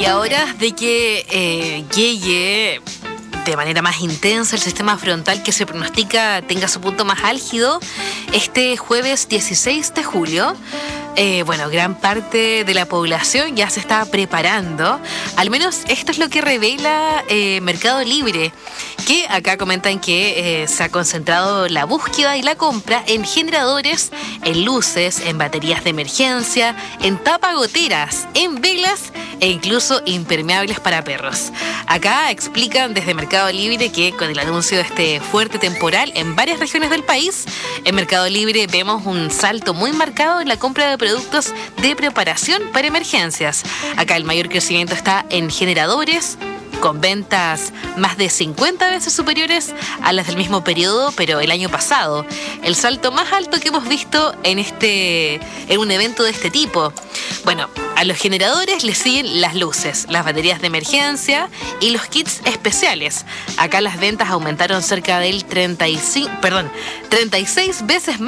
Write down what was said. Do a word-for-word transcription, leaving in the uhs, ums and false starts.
Y a horas de que eh, llegue de manera más intensa el sistema frontal que se pronostica tenga su punto más álgido este jueves dieciséis de julio, eh, bueno, gran parte de la población ya se está preparando. Al menos esto es lo que revela eh, Mercado Libre, que acá comentan que eh, se ha concentrado la búsqueda y la compra en generadores, en luces, en baterías de emergencia, en tapagoteras, en velas e incluso impermeables para perros. Acá explican desde Mercado Libre que con el anuncio de este fuerte temporal en varias regiones del país, en Mercado Libre vemos un salto muy marcado en la compra de productos de preparación para emergencias. Acá el mayor crecimiento está en generadores, con ventas más de cincuenta veces superiores a las del mismo periodo, pero el año pasado. El salto más alto que hemos visto en este en un evento de este tipo. Bueno, a los generadores les siguen las luces, las baterías de emergencia y los kits especiales. Acá las ventas aumentaron cerca del treinta y cinco, perdón, treinta y seis veces más